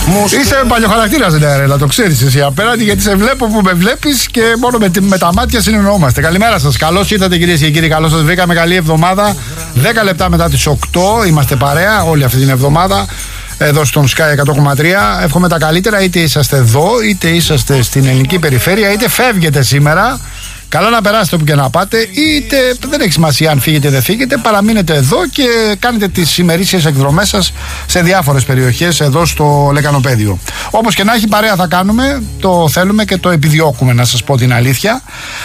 Είσαι παλιοχαρακτήρας, Νεαρέλα, το ξέρεις εσύ απέναντι, γιατί σε βλέπω που με βλέπεις και μόνο με τα μάτια συνεννοούμαστε. Καλημέρα σας, καλώς ήρθατε κυρίες και κύριοι, καλώς σας βρήκαμε, καλή εβδομάδα. 10 λεπτά μετά τις 8 είμαστε παρέα όλη αυτή την εβδομάδα εδώ στον Sky 100,3. Εύχομαι τα καλύτερα, είτε είσαστε εδώ, είτε είσαστε στην ελληνική περιφέρεια, είτε φεύγετε σήμερα. Καλά να περάσετε όπου και να πάτε, είτε δεν έχει σημασία αν φύγετε ή δεν φύγετε, παραμείνετε εδώ και κάνετε τις ημερήσιες εκδρομές σας σε διάφορες περιοχές εδώ στο Λεκανοπέδιο. Όπως και να έχει, παρέα θα κάνουμε, το θέλουμε και το επιδιώκουμε, να σας πω την αλήθεια.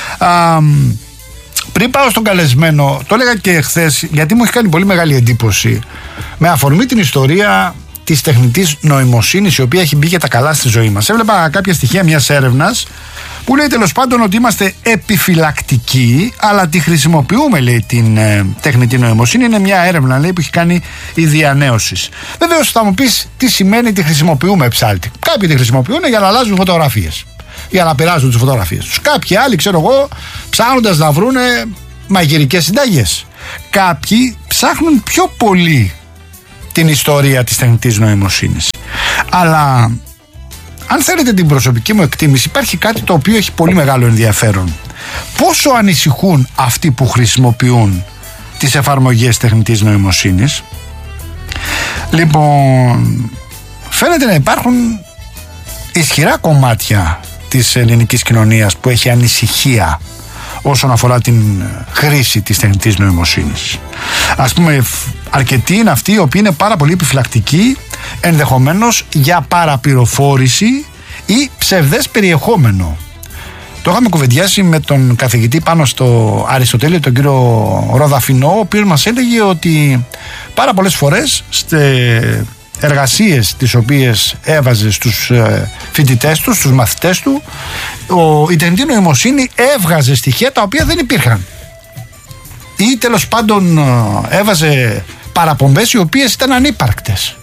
Πριν πάω στον καλεσμένο, το έλεγα και χθες, γιατί μου έχει κάνει πολύ μεγάλη εντύπωση, με αφορμή την ιστορία της τεχνητής νοημοσύνης, η οποία έχει μπει για τα καλά στη ζωή μας. Έβλεπα κάποια στοιχεία μιας έρευνας που λέει τέλος πάντων ότι είμαστε επιφυλακτικοί, αλλά τη χρησιμοποιούμε, λέει, την τεχνητή νοημοσύνη. Είναι μια έρευνα, λέει, που έχει κάνει η Διανέωσης. Βεβαίως θα μου πεις τι σημαίνει τη χρησιμοποιούμε, ψάλτη. Κάποιοι τη χρησιμοποιούν για να αλλάζουν φωτογραφίες, για να πειράζουν τις φωτογραφίες τους. Κάποιοι άλλοι, ξέρω εγώ, ψάχνοντας να βρούνε μαγειρικές συνταγές. Κάποιοι ψάχνουν πιο πολύ την ιστορία της τεχνητής νοημοσύνης. Αλλά αν θέλετε την προσωπική μου εκτίμηση, υπάρχει κάτι το οποίο έχει πολύ μεγάλο ενδιαφέρον. Πόσο ανησυχούν αυτοί που χρησιμοποιούν τις εφαρμογές τεχνητής νοημοσύνης? Λοιπόν, φαίνεται να υπάρχουν ισχυρά κομμάτια της ελληνικής κοινωνίας που έχει ανησυχία όσον αφορά την χρήση της τεχνητής νοημοσύνης. Ας πούμε, αρκετοί είναι αυτοί οι οποίοι είναι πάρα πολύ επιφυλακτικοί, ενδεχομένως για παραπληροφόρηση ή ψευδές περιεχόμενο. Το είχαμε κουβεντιάσει με τον καθηγητή πάνω στο Αριστοτέλειο, τον κύριο Ροδαφινό, ο οποίος μας έλεγε ότι πάρα πολλές φορές σε εργασίες τις οποίες έβαζε στους φοιτητές του, στους μαθητές του, η τεχνητή νοημοσύνη έβγαζε στοιχεία τα οποία δεν υπήρχαν, ή τέλος πάντων έβαζε παραπομπές οι οποίες ήταν ανύπαρκτες.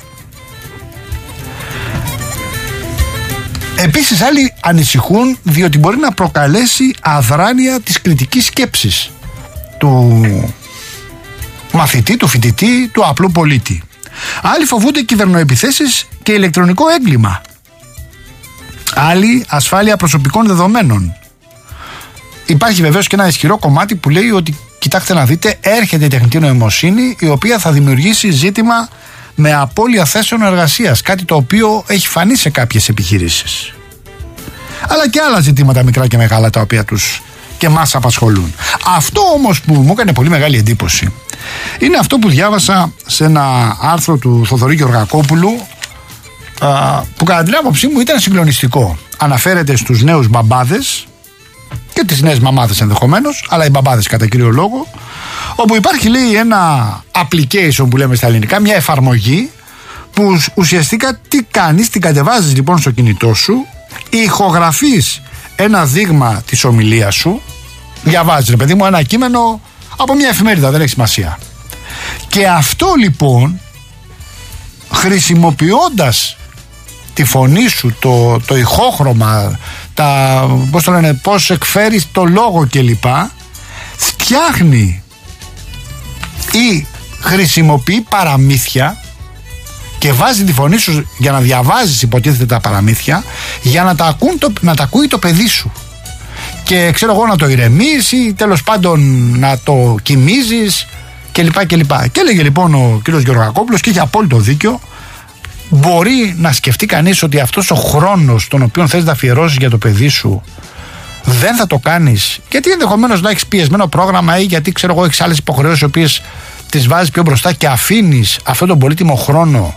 Επίσης άλλοι ανησυχούν διότι μπορεί να προκαλέσει αδράνεια της κριτικής σκέψης του μαθητή, του φοιτητή, του απλού πολίτη. Άλλοι φοβούνται κυβερνοεπιθέσεις και ηλεκτρονικό έγκλημα. Άλλοι ασφάλεια προσωπικών δεδομένων. Υπάρχει βεβαίως και ένα ισχυρό κομμάτι που λέει ότι κοιτάξτε να δείτε, έρχεται η τεχνητή νοημοσύνη η οποία θα δημιουργήσει ζήτημα με απώλεια θέσεων εργασίας, κάτι το οποίο έχει φανεί σε κάποιες επιχειρήσεις. Αλλά και άλλα ζητήματα μικρά και μεγάλα τα οποία τους και μας απασχολούν. Αυτό όμως που μου έκανε πολύ μεγάλη εντύπωση είναι αυτό που διάβασα σε ένα άρθρο του Θοδωρή Γεωργακόπουλου, που κατά την άποψή μου ήταν συγκλονιστικό. Αναφέρεται στους νέους μπαμπάδες και τις νέες μαμάδες ενδεχομένως, αλλά οι μπαμπάδες κατά κύριο λόγο, όπου υπάρχει, λέει, ένα application που λέμε στα ελληνικά, μια εφαρμογή που ουσιαστικά τι κάνεις, την κατεβάζεις λοιπόν στο κινητό σου, ηχογραφείς ένα δείγμα της ομιλίας σου, διαβάζεις, ρε παιδί μου, ένα κείμενο από μια εφημερίδα, δεν έχει σημασία, και αυτό λοιπόν χρησιμοποιώντας τη φωνή σου, το ηχόχρωμα, πώς το λένε, πώς εκφέρεις το λόγο κλπ, φτιάχνει ή χρησιμοποιεί παραμύθια και βάζει τη φωνή σου για να διαβάζεις υποτίθεται τα παραμύθια, για να τα ακούει το παιδί σου και ξέρω εγώ να το ηρεμήσει, τέλος πάντων να το κοιμίζεις κλπ. Και έλεγε λοιπόν ο κύριος Γεωργακόπουλος, και είχε απόλυτο δίκιο, μπορεί να σκεφτεί κανείς ότι αυτός ο χρόνος τον οποίο θες να αφιερώσεις για το παιδί σου δεν θα το κάνεις γιατί ενδεχομένως να έχεις πιεσμένο πρόγραμμα ή γιατί ξέρω εγώ έχεις άλλες υποχρεώσεις οι οποίες τις βάζεις πιο μπροστά και αφήνεις αυτόν τον πολύτιμο χρόνο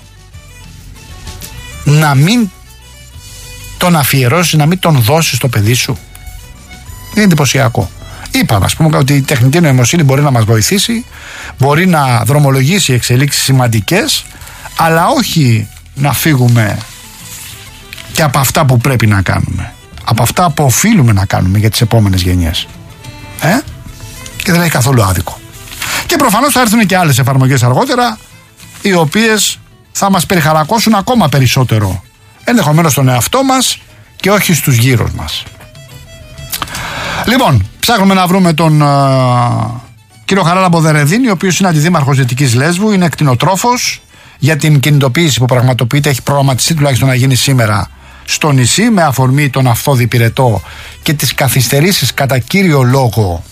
να μην τον αφιερώσεις, να μην τον δώσεις στο παιδί σου. Είναι εντυπωσιακό. Είπαμε, ας πούμε, ότι η τεχνητή νοημοσύνη μπορεί να μας βοηθήσει, μπορεί να δρομολογήσει εξελίξεις σημαντικές, αλλά όχι να φύγουμε και από αυτά που πρέπει να κάνουμε, από αυτά που οφείλουμε να κάνουμε για τις επόμενες γενιές. Και δεν έχει καθόλου άδικο. Και προφανώς θα έρθουν και άλλες εφαρμογές αργότερα, οι οποίες θα μας περιχαρακώσουν ακόμα περισσότερο, ενδεχομένως στον εαυτό μας και όχι στους γύρω μας. Λοιπόν, ψάχνουμε να βρούμε τον κύριο Χαράλαμπο Δερεδίνη, ο οποίος είναι αντιδήμαρχος Δυτικής Λέσβου, είναι κτηνοτρόφος, για την κινητοποίηση που πραγματοποιείται, έχει προγραμματιστεί τουλάχιστον να γίνει σήμερα στο νησί, με αφορμή τον Αυθώδη πυρετό και τις καθυστερήσεις κατά κύριο λόγο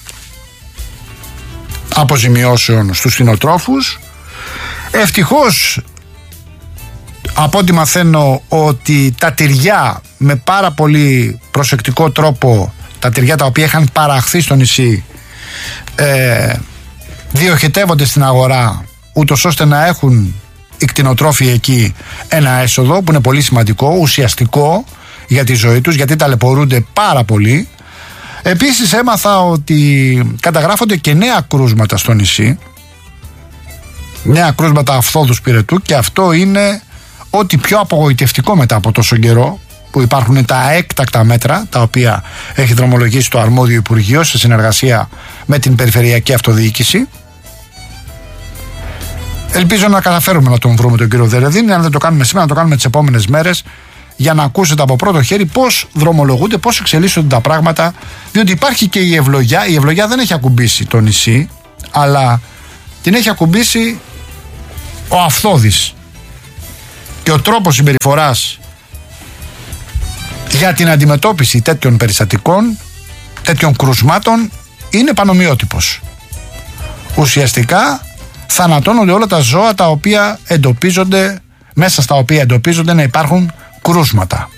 αποζημιώσεων στους κτηνοτρόφους. Ευτυχώς, από ό,τι μαθαίνω, ότι τα τυριά με πάρα πολύ προσεκτικό τρόπο, τα τυριά τα οποία είχαν παραχθεί στο νησί, διοχετεύονται στην αγορά, ούτως ώστε να έχουν οι κτηνοτρόφοι εκεί ένα έσοδο που είναι πολύ σημαντικό, ουσιαστικό για τη ζωή τους, γιατί ταλαιπωρούνται πάρα πολύ. Επίσης έμαθα ότι καταγράφονται και νέα κρούσματα στο νησί, νέα κρούσματα Αυθώδους πυρετού, και αυτό είναι ό,τι πιο απογοητευτικό μετά από τόσο καιρό, που υπάρχουν τα έκτακτα μέτρα τα οποία έχει δρομολογήσει το αρμόδιο Υπουργείο σε συνεργασία με την Περιφερειακή Αυτοδιοίκηση. Ελπίζω να καταφέρουμε να τον βρούμε τον κύριο Δερεδίνη. Αν δεν το κάνουμε σήμερα, να το κάνουμε τις επόμενες μέρες, για να ακούσετε από πρώτο χέρι πώς δρομολογούνται, πώς εξελίσσονται τα πράγματα. Διότι υπάρχει και η ευλογιά. Η ευλογιά δεν έχει ακουμπήσει το νησί, αλλά την έχει ακουμπήσει ο Αυθώδης. Και ο τρόπος συμπεριφοράς για την αντιμετώπιση τέτοιων περιστατικών, τέτοιων κρουσμάτων, είναι πανομοιότυπος. Ουσιαστικά θανατώνονται όλα τα ζώα τα οποία εντοπίζονται, μέσα στα οποία εντοπίζονται να υπάρχουν κρούσματα.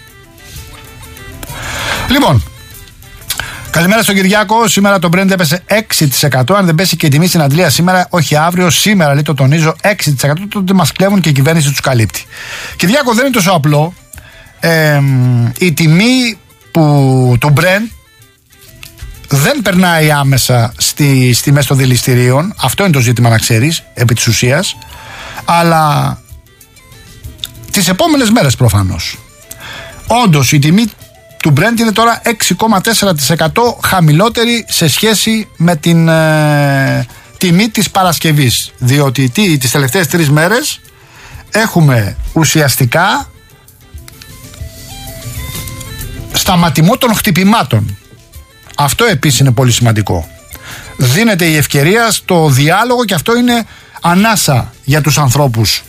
Λοιπόν, καλημέρα στον Κυριάκο. Σήμερα το Brent έπεσε 6%. Αν δεν πέσει και η τιμή στην Αντλία σήμερα, όχι αύριο, σήμερα, λέει, το τονίζω, 6%, τότε μας κλέβουν και η κυβέρνηση τους καλύπτει. Κυριάκο, δεν είναι τόσο απλό. Η τιμή του Brent δεν περνάει άμεσα στις τιμές των δηληστηρίων. Αυτό είναι το ζήτημα, να ξέρεις, επί της ουσίας. Αλλά τις επόμενες μέρες προφανώς. Όντως η τιμή του Brent είναι τώρα 6,4% χαμηλότερη σε σχέση με την τιμή της Παρασκευής. Διότι τις τελευταίες 3 μέρες έχουμε ουσιαστικά σταματημό των χτυπημάτων. Αυτό επίσης είναι πολύ σημαντικό. Δίνεται η ευκαιρία στο διάλογο και αυτό είναι ανάσα για τους ανθρώπους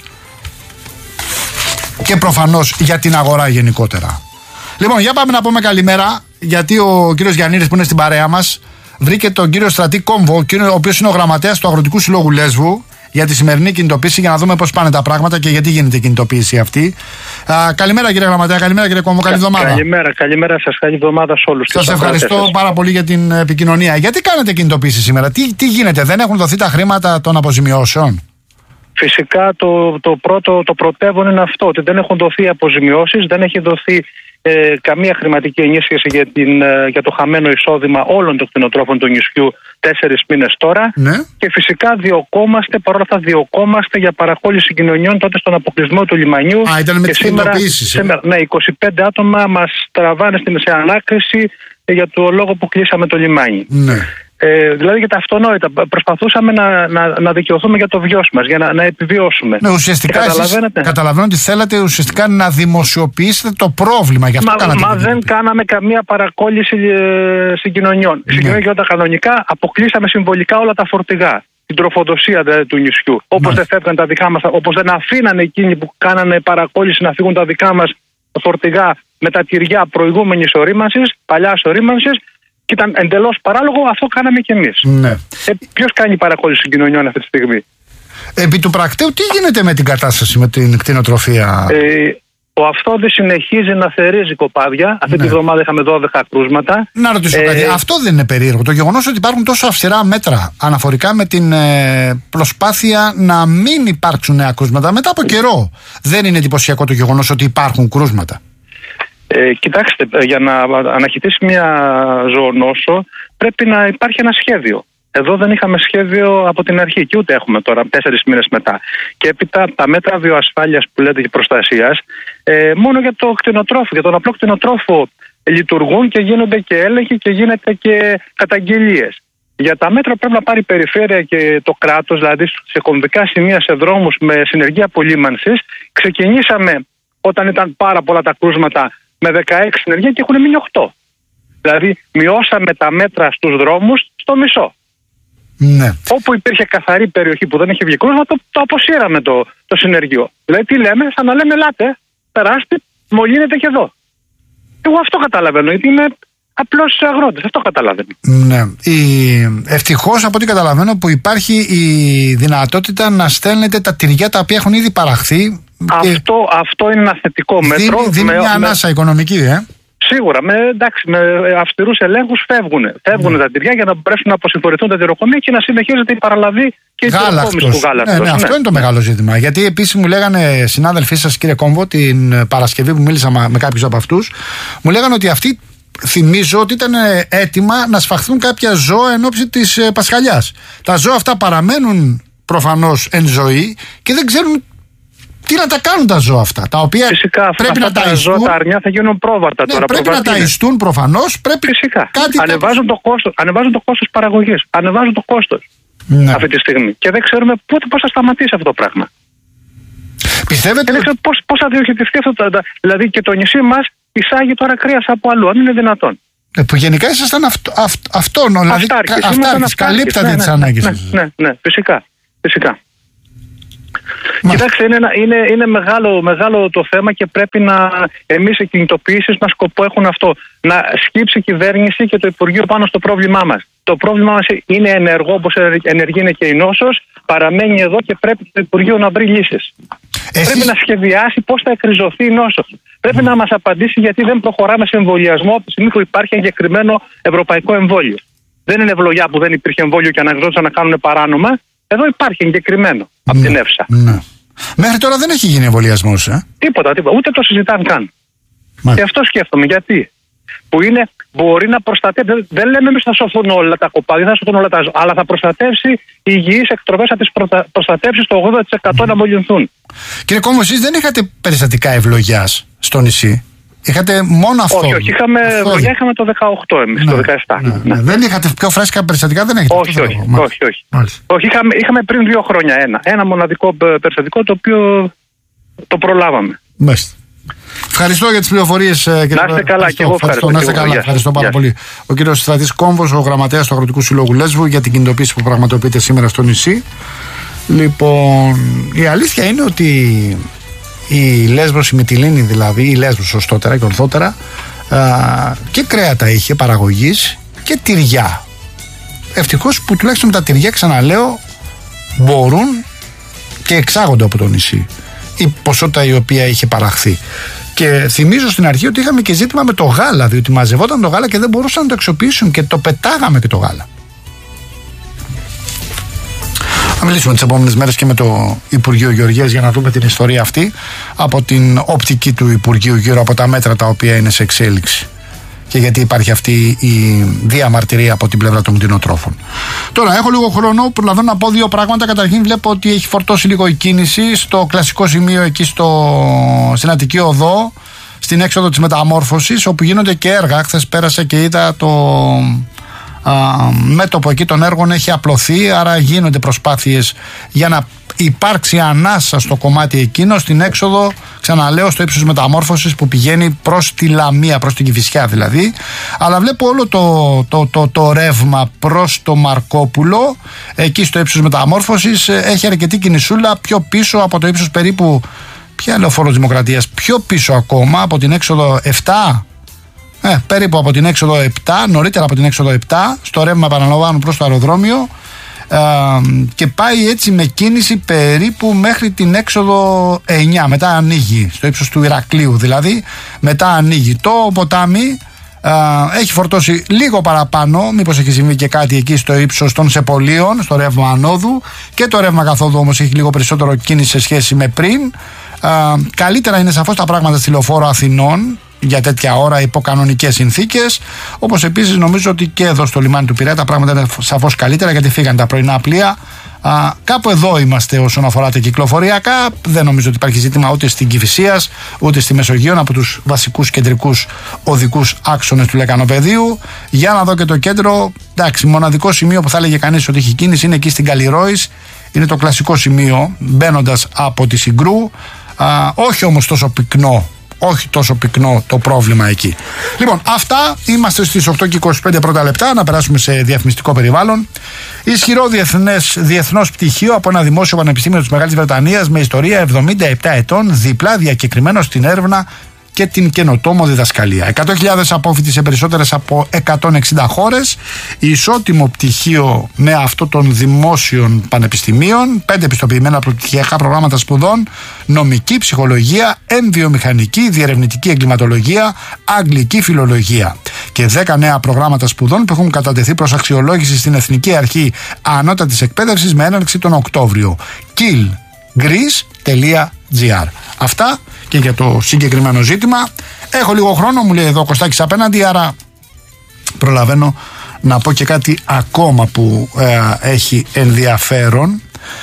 και προφανώς για την αγορά γενικότερα. Λοιπόν, για πάμε να πούμε καλημέρα, γιατί ο κύριος Γιαννίδης που είναι στην παρέα μας βρήκε τον κύριο Στρατή Κόμβο, ο οποίος είναι ο γραμματέας του Αγροτικού Συλλόγου Λέσβου, για τη σημερινή κινητοποίηση, για να δούμε πώς πάνε τα πράγματα και γιατί γίνεται η κινητοποίηση αυτή. Καλημέρα κύριε Γραμματέα, καλημέρα κύριε Κόμβο, καλή εβδομάδα. Καλημέρα σας, καλή εβδομάδα σε όλους. Σας ευχαριστώ πάρα πολύ για την επικοινωνία. Γιατί κάνετε κινητοποίηση σήμερα, τι γίνεται, δεν έχουν δοθεί τα χρήματα των αποζημιώσεων? Φυσικά το πρωτεύον είναι αυτό, ότι δεν έχουν δοθεί αποζημιώσεις, δεν έχει δοθεί καμία χρηματική ενίσχυση για το χαμένο εισόδημα όλων των κτηνοτρόφων του νησιού 4 μήνες τώρα. Ναι. Και φυσικά παρόλα αυτά διωκόμαστε για παρακόλληση κοινωνιών τότε στον αποκλεισμό του λιμανιού. Ήταν με τις κινητοποιήσεις. Σήμερα, ναι, 25 άτομα μας τραβάνε σε ανάκριση για το λόγο που κλείσαμε το λιμάνι. Ναι. Δηλαδή για τα αυτονόητα. Προσπαθούσαμε να δικαιωθούμε για το βιός μας, για να επιβιώσουμε. Ναι, ουσιαστικά καταλαβαίνω ότι θέλατε ουσιαστικά να δημοσιοποιήσετε το πρόβλημα. Γι' αυτό μα δεν κάναμε καμία παρακόλληση συγκοινωνιών. Ναι. Συγκοινωνιών κανονικά αποκλείσαμε συμβολικά όλα τα φορτηγά. Την τροφοδοσία του νησιού. Όπως δεν φεύγαν τα δικά μας, όπως δεν αφήνανε εκείνοι που κάνανε παρακόλληση να φύγουν τα δικά μας φορτηγά με τα τυριά προηγούμενης ορίμανσης, παλιάς ορίμανσης. Και ήταν εντελώς παράλογο, αυτό κάναμε κι εμείς. Ναι. Ποιος κάνει παρακόλληση συγκοινωνιών αυτή τη στιγμή? Επί του πρακτέου, τι γίνεται με την κατάσταση με την κτηνοτροφία? Ο Αυθώδης συνεχίζει να θερίζει κοπάδια. Αυτή τη βδομάδα είχαμε 12 κρούσματα. Να ρωτήσω κάτι. Αυτό δεν είναι περίεργο? Το γεγονός ότι υπάρχουν τόσο αυστηρά μέτρα αναφορικά με την προσπάθεια να μην υπάρξουν νέα κρούσματα μετά από καιρό. Δεν είναι εντυπωσιακό το γεγονός ότι υπάρχουν κρούσματα? Κοιτάξτε, για να αναχαιτήσει μια ζωονόσο πρέπει να υπάρχει ένα σχέδιο. Εδώ δεν είχαμε σχέδιο από την αρχή και ούτε έχουμε τώρα 4 μήνες μετά. Και έπειτα τα μέτρα βιοασφάλειας που λέτε και προστασίας μόνο για το κτηνοτρόφο, για τον απλό κτηνοτρόφο λειτουργούν και γίνονται και έλεγχοι και γίνεται και καταγγελίες. Για τα μέτρα πρέπει να πάρει η περιφέρεια και το κράτος, δηλαδή σε κομβικά σημεία, σε δρόμους με συνεργεία απολύμανσης. Ξεκινήσαμε όταν ήταν πάρα πολλά τα κρούσματα με 16 συνεργεία και έχουν μείνει 8. Δηλαδή μειώσαμε τα μέτρα στους δρόμους στο μισό. Ναι. Όπου υπήρχε καθαρή περιοχή που δεν είχε βγει κόσμο, το αποσύραμε το συνεργείο. Δηλαδή, τι λέμε, σαν να λέμε, ελάτε, περάστε, μολύνετε και εδώ. Εγώ αυτό καταλαβαίνω, γιατί είμαι απλώς αγρότης, αυτό καταλαβαίνω. Ναι. Ευτυχώς, από ό,τι καταλαβαίνω, που υπάρχει η δυνατότητα να στέλνετε τα τυριά τα οποία έχουν ήδη παραχθεί. Αυτό είναι ένα θετικό μέτρο. Δίνει μια ανάσα οικονομική, Σίγουρα, με αυστηρούς ελέγχους φεύγουν τα τυριά για να μπορέσουν να αποσυμφορηθούν τα τυροκομεία και να συνεχίζεται η παραλαβή και η τυροκόμηση του γάλακτος. Ναι, αυτό είναι το μεγάλο ζήτημα. Γιατί επίσης μου λέγανε συνάδελφοί σας, κύριε Κόμβο, την Παρασκευή που μίλησα με κάποιους από αυτούς, μου λέγανε ότι αυτοί, θυμίζω ότι ήταν έτοιμα να σφαχθούν κάποια ζώα εν ώψη της Πασχαλιάς. Τα ζώα αυτά παραμένουν προφανώς εν ζωή και δεν ξέρουν τι να τα κάνουν τα ζώα αυτά, τα οποία φυσικά, πρέπει να τα ζώα, τα αρνιά θα γίνουν πρόβατα τώρα. Πρέπει να τα ιστούν προφανώς. Φυσικά. Ανεβάζουν το κόστος παραγωγής. Ανεβάζουν το κόστος αυτή τη στιγμή. Και δεν ξέρουμε πώς θα σταματήσει αυτό το πράγμα. Πιστεύετε? Και δεν ξέρω πώς θα διοχετευτεί αυτό. Δηλαδή και το νησί μας εισάγει τώρα κρέας από αλλού, αν είναι δυνατόν. Που γενικά ήσασταν αυτόνομοι, δηλαδή καλύπτατε τις ανάγκες σας. Ναι, φυσικά. Κοιτάξτε, είναι μεγάλο το θέμα και πρέπει εμείς οι κινητοποιήσεις μας σκοπό έχουν αυτό. Να σκύψει η κυβέρνηση και το Υπουργείο πάνω στο πρόβλημά μας. Το πρόβλημά μας είναι ενεργό, όπως ενεργή είναι και η νόσος, παραμένει εδώ και πρέπει το Υπουργείο να βρει λύσεις. Πρέπει να σχεδιάσει πώς θα εκριζωθεί η νόσος. Πρέπει να μας απαντήσει γιατί δεν προχωράμε σε εμβολιασμό από τη στιγμή που υπάρχει εγκεκριμένο ευρωπαϊκό εμβόλιο. Δεν είναι ευλογιά που δεν υπήρχε εμβόλιο και αναγκαζόντουσαν να κάνουν παράνομα. Εδώ υπάρχει εγκεκριμένο από την ΕΦΣΑ. Ναι. Μέχρι τώρα δεν έχει γίνει εμβολιασμός, Τίποτα. Ούτε το συζητάνε καν. Και αυτό σκέφτομαι. Γιατί? Που μπορεί να προστατεύσει. Δεν λέμε εμείς θα σωθούν όλα τα κοπάδια, θα σωθούν όλα τα ζώα. Αλλά θα προστατεύσει υγιείς εκτροφές, θα τις προστατεύσει το 80% να μολυνθούν. Κύριε Κόμβο, εσείς δεν είχατε περιστατικά ευλογιάς στο νησί? Είχατε μόνο αυτό? Όχι, είχαμε το 18 εμείς, το 17. Ναι. Δεν είχατε πιο φρέσκα περιστατικά, δεν έχετε? Όχι, είχαμε πριν 2 χρόνια ένα μοναδικό περιστατικό το οποίο το προλάβαμε. Μάλιστα. Ευχαριστώ για τις πληροφορίες. Να είστε καλά και εγώ ευχαριστώ. Να είστε καλά, ευχαριστώ πάρα πολύ. Ο κύριος Στρατής Κόμβος, ο γραμματέας του Αγροτικού Συλλόγου Λέσβου, για την κινητοποίηση που πραγματοποιείται σήμερα στο νησί. Λοιπόν, η αλήθεια είναι ότι η Λέσβος, η Μυτιλήνη δηλαδή, η Λέσβος σωστότερα και ορθότερα, και κρέατα είχε παραγωγής και τυριά. Ευτυχώς που τουλάχιστον τα τυριά, ξαναλέω, μπορούν και εξάγονται από το νησί, η ποσότητα η οποία είχε παραχθεί. Και θυμίζω στην αρχή ότι είχαμε και ζήτημα με το γάλα, διότι μαζευόταν το γάλα και δεν μπορούσαν να το αξιοποιήσουν και το πετάγαμε και το γάλα. Θα μιλήσουμε τις επόμενες μέρες και με το Υπουργείο Γεωργίας για να δούμε την ιστορία αυτή από την οπτική του Υπουργείου γύρω από τα μέτρα τα οποία είναι σε εξέλιξη και γιατί υπάρχει αυτή η διαμαρτυρία από την πλευρά των κτηνοτρόφων. Τώρα έχω λίγο χρόνο, προλαβαίνω να πω 2 πράγματα. Καταρχήν βλέπω ότι έχει φορτώσει λίγο η κίνηση στο κλασικό σημείο εκεί στην Αττική Οδό, στην έξοδο της Μεταμόρφωσης, όπου γίνονται και έργα. Χθες πέρασε και είδα το μέτωπο εκεί των έργων έχει απλωθεί, άρα γίνονται προσπάθειες για να υπάρξει ανάσα στο κομμάτι εκείνο, στην έξοδο, ξαναλέω, στο ύψος Μεταμόρφωσης που πηγαίνει προς τη Λαμία, προς την Κηφισιά δηλαδή. Αλλά βλέπω όλο το ρεύμα προς το Μαρκόπουλο, εκεί στο ύψος Μεταμόρφωσης έχει αρκετή κινησούλα. Πιο πίσω από το ύψος περίπου, ποια Λεωφόρο Δημοκρατίας, πιο πίσω ακόμα από την έξοδο 7, περίπου από την έξοδο 7, νωρίτερα από την έξοδο 7, στο ρεύμα, επαναλαμβάνω, προς το αεροδρόμιο, και πάει έτσι με κίνηση περίπου μέχρι την έξοδο 9. Μετά ανοίγει, στο ύψος του Ηρακλείου δηλαδή, μετά ανοίγει το ποτάμι. Έχει φορτώσει λίγο παραπάνω, μήπως έχει συμβεί και κάτι εκεί στο ύψος των Σεπολίων, στο ρεύμα ανόδου, και το ρεύμα καθόδου όμως έχει λίγο περισσότερο κίνηση σε σχέση με πριν. Καλύτερα είναι σαφώς τα πράγματα στη Λεωφόρο Αθηνών για τέτοια ώρα υπό κανονικές συνθήκες. Όπως επίσης νομίζω ότι και εδώ στο λιμάνι του Πειραιά τα πράγματα είναι σαφώς καλύτερα, γιατί φύγαν τα πρωινά πλοία. Κάπου εδώ είμαστε όσον αφορά τα κυκλοφοριακά. Δεν νομίζω ότι υπάρχει ζήτημα ούτε στην Κηφισίας ούτε στη Μεσογείο, από τους βασικούς κεντρικούς οδικούς άξονες του Λεκανοπεδίου. Για να δω και το κέντρο. Εντάξει, μοναδικό σημείο που θα έλεγε κανείς ότι έχει κίνηση είναι εκεί στην Καλλιρόης. Είναι το κλασικό σημείο μπαίνοντας από τη Συγκρού. Όχι όμως τόσο πυκνό όχι τόσο πυκνό το πρόβλημα εκεί. Λοιπόν, αυτά. Είμαστε στις 8 και 25 πρώτα λεπτά. Να περάσουμε σε διαφημιστικό περιβάλλον. Ισχυρό διεθνώς πτυχίο από ένα δημόσιο πανεπιστήμιο της Μεγάλης Βρετανίας με ιστορία 77 ετών, διπλά διακεκριμένο στην έρευνα και την καινοτόμο διδασκαλία. 100.000 απόφοιτοι σε περισσότερες από 160 χώρες. Ισότιμο πτυχίο με αυτό των δημόσιων πανεπιστημίων. 5 επιστοποιημένα πρωτοπτυχιακά προγράμματα σπουδών. Νομική, ψυχολογία, εμβιομηχανική, διερευνητική εγκληματολογία, αγγλική φιλολογία. Και 10 νέα προγράμματα σπουδών που έχουν κατατεθεί προς αξιολόγηση στην Εθνική Αρχή Ανώτατης Εκπαίδευσης με έναρξη τον Οκτώβριο. killgreece.gr. Αυτά και για το συγκεκριμένο ζήτημα. Έχω λίγο χρόνο, μου λέει εδώ ο Κωστάκης απέναντι, άρα προλαβαίνω να πω και κάτι ακόμα που έχει ενδιαφέρον.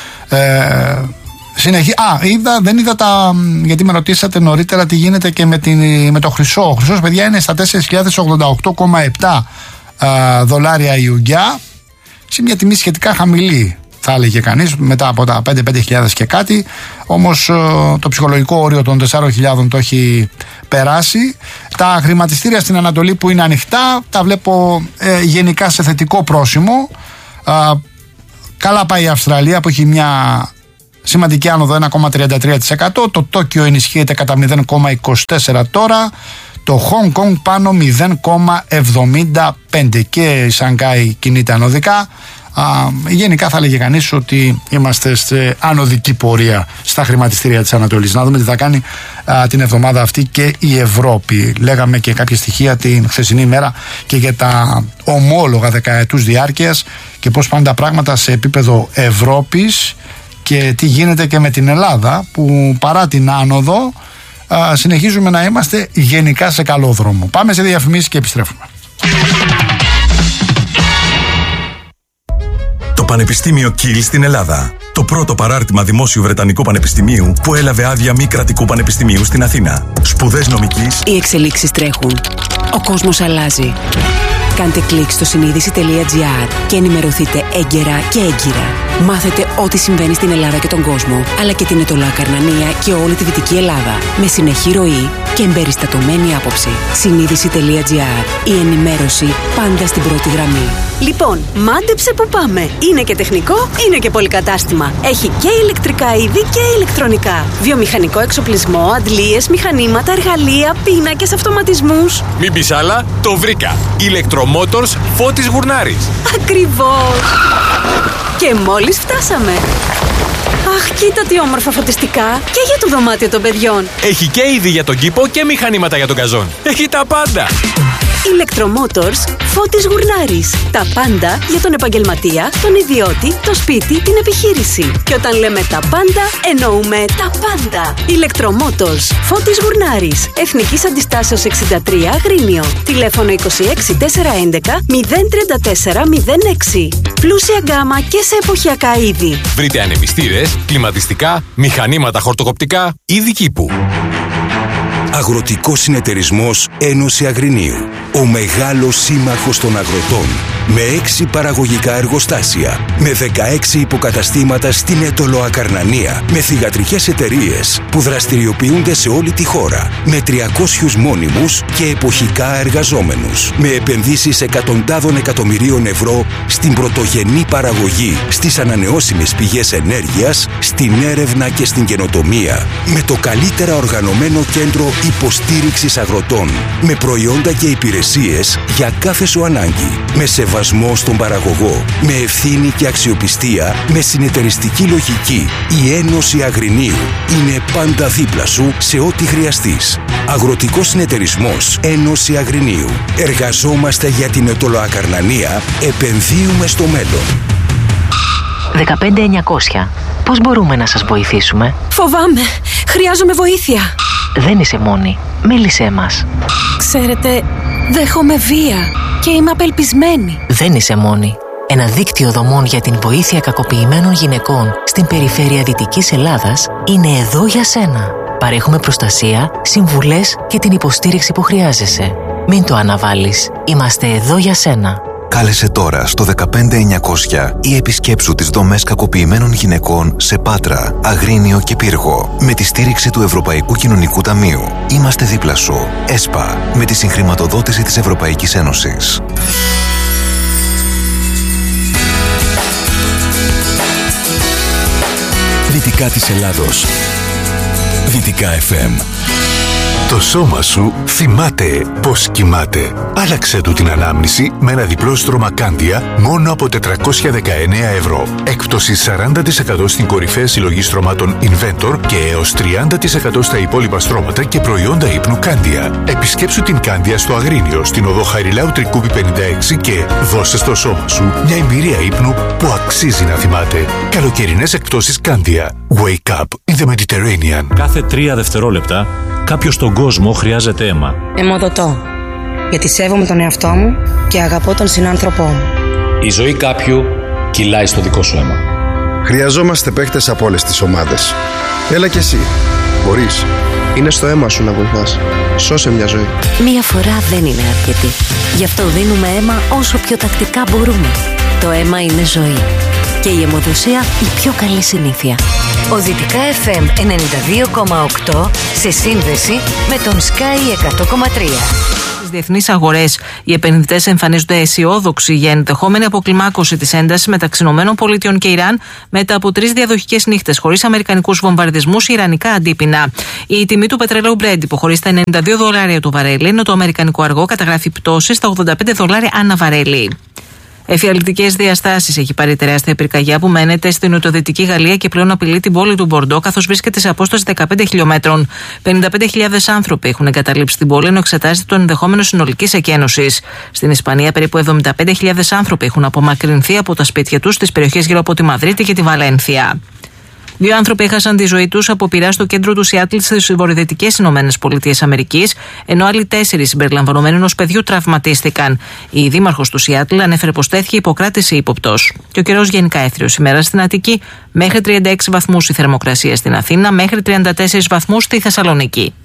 Δεν είδα γιατί με ρωτήσατε νωρίτερα τι γίνεται και με το χρυσό. Ο χρυσός, παιδιά, είναι στα 4.088,7 δολάρια η ουγγιά, σε μια τιμή σχετικά χαμηλή, θα έλεγε κανείς, μετά από τα 5.000 και κάτι. Όμως το ψυχολογικό όριο των 4.000 το έχει περάσει. Τα χρηματιστήρια στην Ανατολή που είναι ανοιχτά τα βλέπω γενικά σε θετικό πρόσημο. Καλά πάει η Αυστραλία που έχει μια σημαντική άνοδο 1,33%. Το Τόκιο ενισχύεται κατά 0,24 τώρα. Το Χονγκ Κονγκ πάνω 0,75 και η Σανγκάη κινείται ανωδικά. Γενικά θα έλεγε κανείς ότι είμαστε σε ανωδική πορεία στα χρηματιστήρια της Ανατολής. Να δούμε τι θα κάνει την εβδομάδα αυτή και η Ευρώπη. Λέγαμε και κάποια στοιχεία την χθεσινή ημέρα και για τα ομόλογα δεκαετούς διάρκειας και πώς πάνε τα πράγματα σε επίπεδο Ευρώπης και τι γίνεται και με την Ελλάδα που παρά την άνοδο συνεχίζουμε να είμαστε γενικά σε καλό δρόμο. Πάμε σε διαφημίσεις και επιστρέφουμε. Το Πανεπιστήμιο Κιλ στην Ελλάδα. Το πρώτο παράρτημα δημόσιου Βρετανικού Πανεπιστημίου που έλαβε άδεια μη κρατικού πανεπιστημίου στην Αθήνα. Σπουδές νομικής. Οι εξελίξεις τρέχουν. Ο κόσμος αλλάζει. Κάντε κλικ στο συνείδηση.gr και ενημερωθείτε έγκαιρα και έγκυρα. Μάθετε ό,τι συμβαίνει στην Ελλάδα και τον κόσμο, αλλά και την Αιτωλοακαρνανία και όλη τη Δυτική Ελλάδα. Με συνεχή ροή και εμπεριστατωμένη άποψη. Συνείδηση.gr. Η ενημέρωση πάντα στην πρώτη γραμμή. Λοιπόν, μάντεψε που πάμε. Είναι και τεχνικό, είναι και πολυκατάστημα. Έχει και ηλεκτρικά είδη και ηλεκτρονικά. Βιομηχανικό εξοπλισμό, αντλίες, μηχανήματα, εργαλεία, πίνακες, αυτοματισμούς. Μην πεις άλλα, το βρήκα. Ηλεκτρομότορς Φώτης Γουρνάρης. Ακριβώς. Και μόλις φτάσαμε. Αχ, κοίτα τι όμορφα φωτιστικά. Και για το δωμάτιο των παιδιών. Έχει και είδη για τον κήπο και μηχανήματα για τον καζόν. Έχει τα πάντα. Ηλεκτρομότορς Φώτης Γουρνάρης. Τα πάντα για τον επαγγελματία, τον ιδιώτη, το σπίτι, την επιχείρηση. Και όταν λέμε τα πάντα, εννοούμε τα πάντα. Ηλεκτρομότορς Φώτης Γουρνάρης. Εθνικής Αντιστάσεως 63 Αγρίνιο. Τηλέφωνο 26 411 034 06. Πλούσια γκάμα και σε εποχιακά είδη. Βρείτε ανεμιστήρες, κλιματιστικά, μηχανήματα χορτοκοπτικά, είδη κήπου. Αγροτικός Συνεταιρισμός Ένωση Αγρινίου. Ο μεγάλος σύμμαχος των αγροτών. Με 6 παραγωγικά εργοστάσια. Με 16 υποκαταστήματα στην Αιτωλοακαρνανία. Με θυγατρικές εταιρείες που δραστηριοποιούνται σε όλη τη χώρα. Με 300 μόνιμους και εποχικά εργαζόμενους. Με επενδύσεις εκατοντάδων εκατομμυρίων ευρώ στην πρωτογενή παραγωγή, στις ανανεώσιμες πηγές ενέργειας, στην έρευνα και στην καινοτομία. Με το καλύτερα οργανωμένο κέντρο υποστήριξης αγροτών. Με προϊόντα και υπηρεσίες για κάθε σου ανάγκη. Με σεβασμό στον παραγωγό. Με ευθύνη και αξιοπιστία. Με συνεταιριστική λογική. Η Ένωση Αγρινίου είναι πάντα δίπλα σου σε ό,τι χρειαστείς. Αγροτικός Συνεταιρισμός Ένωση Αγρινίου. Εργαζόμαστε για την Αιτωλοακαρνανία. Επενδύουμε στο μέλλον. 15900. Πώς μπορούμε να σας βοηθήσουμε? Φοβάμαι. Χρειάζομαι βοήθεια. Δεν είσαι μόνη. Μίλησέ μας. Ξέρετε, δέχομαι βία και είμαι απελπισμένη. Δεν είσαι μόνη. Ένα δίκτυο δομών για την βοήθεια κακοποιημένων γυναικών στην περιφέρεια Δυτικής Ελλάδας είναι εδώ για σένα. Παρέχουμε προστασία, συμβουλές και την υποστήριξη που χρειάζεσαι. Μην το αναβάλεις. Είμαστε εδώ για σένα. Κάλεσε τώρα στο 15900 ή επισκέψου τις δομές κακοποιημένων γυναικών σε Πάτρα, Αγρίνιο και Πύργο με τη στήριξη του Ευρωπαϊκού Κοινωνικού Ταμείου. Είμαστε δίπλα σου. ΕΣΠΑ, με τη συγχρηματοδότηση της Ευρωπαϊκής Ένωσης. Δυτικά της Ελλάδος. Δυτικά FM. Το σώμα σου θυμάται πώς κοιμάται. Άλλαξε του την ανάμνηση με ένα διπλό στρώμα Κάντια μόνο από 419 ευρώ. Έκπτωση 40% στην κορυφαία συλλογή στρωμάτων Inventor και έως 30% στα υπόλοιπα στρώματα και προϊόντα ύπνου Κάντια. Επισκέψου την Κάντια στο Αγρίνιο, στην οδό Χαριλάου Τρικούπη 56 και δώσε στο σώμα σου μια εμπειρία ύπνου που αξίζει να θυμάται. Καλοκαιρινές εκπτώσεις Κάντια. Wake up in the Mediterranean. Κάθε 3 δευτερόλεπτα κάποιος στον κόσμο χρειάζεται αίμα. Αιμοδοτώ, γιατί σέβομαι τον εαυτό μου και αγαπώ τον συνάνθρωπό μου. Η ζωή κάποιου κυλάει στο δικό σου αίμα. Χρειαζόμαστε παίκτες από όλες τις ομάδες. Έλα κι εσύ. Μπορείς. Είναι στο αίμα σου να βοηθάς. Σώσε μια ζωή. Μία φορά δεν είναι αρκετή. Γι' αυτό δίνουμε αίμα όσο πιο τακτικά μπορούμε. Το αίμα είναι ζωή. Και η αιμοδοσία η πιο καλή συνήθεια. Ο Δυτικά FM 92,8 σε σύνδεση με τον Sky 100,3. Στις διεθνείς αγορές, οι επενδυτές εμφανίζονται αισιόδοξοι για ενδεχόμενη αποκλιμάκωση της έντασης μεταξύ ΗΠΑ και Ιράν μετά από 3 διαδοχικές νύχτες χωρίς αμερικανικούς βομβαρδισμούς ή ιρανικά αντίπεινα. Η τιμή του πετρελαίου Brent υποχωρεί στα $92 το βαρέλι, ενώ το αμερικανικό αργό καταγράφει πτώση στα $85 ανά βαρέλι. Εφιαλτικές διαστάσεις έχει πάρει τεράστια πυρκαγιά που μένεται στην νοτιοδυτική Γαλλία και πλέον απειλεί την πόλη του Μπορντό, καθώς βρίσκεται σε απόσταση 15 χιλιόμετρων. 55.000 άνθρωποι έχουν εγκαταλείψει την πόλη, ενώ εξετάζεται το ενδεχόμενο συνολικής εκένωσης. Στην Ισπανία, περίπου 75.000 άνθρωποι έχουν απομακρυνθεί από τα σπίτια τους στις περιοχές γύρω από τη Μαδρίτη και τη Βαλένθια. 2 άνθρωποι έχασαν τη ζωή τους από πυρά στο κέντρο του Σιάτλ στις βορειοδυτικές ΗΠΑ, ενώ άλλοι 4 συμπεριλαμβανομένοι ενός παιδιού τραυματίστηκαν. Η δήμαρχος του Σιάτλ ανέφερε πως τέθηκε υποκράτηση ύποπτος. Και ο καιρός γενικά έθριος ημέρα στην Αττική, μέχρι 36 βαθμούς η θερμοκρασία στην Αθήνα, μέχρι 34 βαθμούς στη Θεσσαλονίκη.